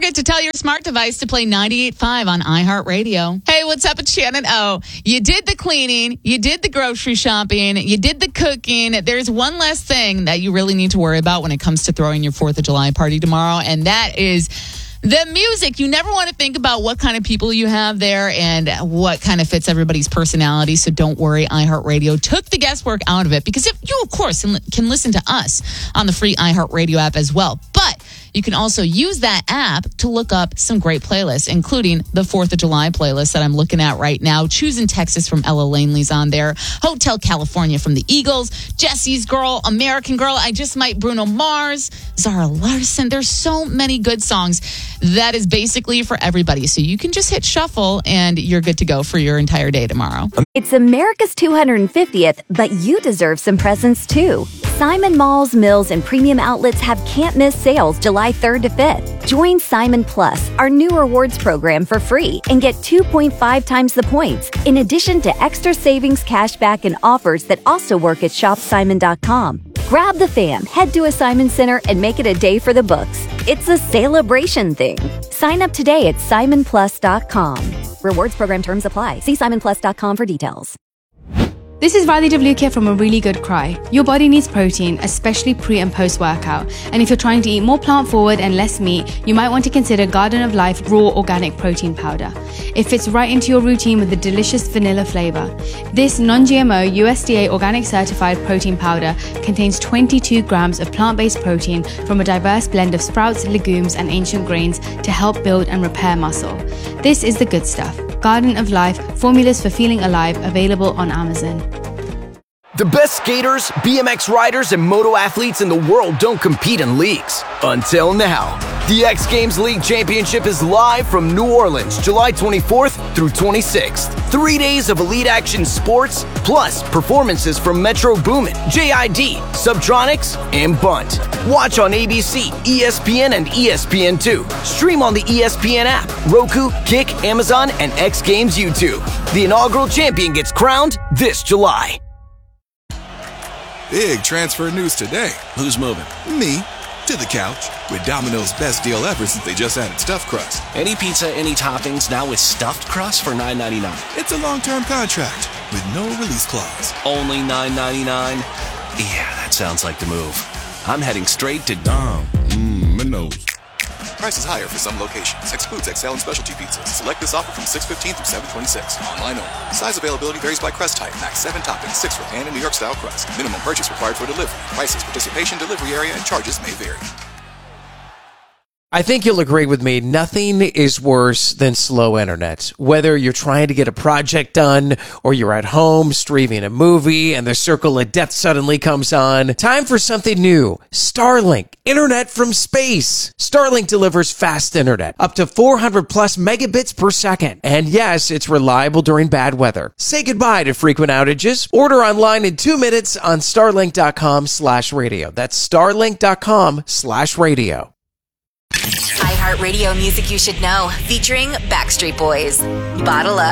forget to tell your smart device to play 98.5 on iHeartRadio. Hey, what's up? It's Shannon O. You did the cleaning. You did the grocery shopping. You did the cooking. There's one less thing that you really need to worry about when it comes to throwing your 4th of July party tomorrow, and that is the music. You never want to think about what kind of people you have there and what kind of fits everybody's personality. So don't worry. iHeartRadio took the guesswork out of it because if you, of course, can listen to us on the free iHeartRadio app as well. But you can also use that app to look up some great playlists, including the 4th of July playlist that I'm looking at right now. Choosing Texas from Ella Langley's on there. Hotel California from the Eagles. Jesse's Girl, American Girl, I Just Might, Bruno Mars, Zara Larsson. There's so many good songs. That is basically for everybody. So you can just hit shuffle and you're good to go for your entire day tomorrow. It's America's 250th, but you deserve some presents too. Simon Malls, Mills, and premium outlets have can't-miss sales July 3rd to 5th. Join Simon Plus, our new rewards program, for free and get 2.5 times the points, in addition to extra savings, cashback, and offers that also work at shopsimon.com. Grab the fam, head to a Simon Center, and make it a day for the books. It's a celebration thing. Sign up today at simonplus.com. Rewards program terms apply. See simonplus.com for details. This is Riley DeVluca from A Really Good Cry. Your body needs protein, especially pre and post workout. And if you're trying to eat more plant forward and less meat, you might want to consider Garden of Life Raw Organic Protein Powder. It fits right into your routine with a delicious vanilla flavor. This non-GMO USDA organic certified protein powder contains 22 grams of plant-based protein from a diverse blend of sprouts, legumes, and ancient grains to help build and repair muscle. This is the good stuff. Garden of Life, formulas for feeling alive, available on Amazon. The best skaters, BMX riders, and moto athletes in the world don't compete in leagues. Until now. The X Games League Championship is live from New Orleans, July 24th through 26th. 3 days of elite action sports, plus performances from Metro Boomin, JID, Subtronics, and Bunt. Watch on ABC, ESPN, and ESPN2. Stream on the ESPN app, Roku, Kick, Amazon, and X Games YouTube. The inaugural champion gets crowned this July. Big transfer news today. Who's moving? Me. To the couch. With Domino's best deal ever since they just added stuffed crust. Any pizza, any toppings, now with stuffed crust for $9.99. It's a long-term contract with no release clause. Only $9.99? Yeah, that sounds like the move. I'm heading straight to Dom. Minos. Price is higher for some locations. Excludes XL and specialty pizzas. Select this offer from 6/15 through 7/26. Online only. Size availability varies by crust type. Max 7 toppings, 6 for pan and New York style crust. Minimum purchase required for delivery. Prices, participation, delivery area, and charges may vary. I think you'll agree with me, nothing is worse than slow internet. Whether you're trying to get a project done or you're at home streaming a movie and the circle of death suddenly comes on, time for something new. Starlink, internet from space. Starlink delivers fast internet, up to 400 plus megabits per second. And yes, it's reliable during bad weather. Say goodbye to frequent outages. Order online in 2 minutes on starlink.com/radio. That's starlink.com/radio. iHeartRadio music you should know, featuring Backstreet Boys. Bottle Up.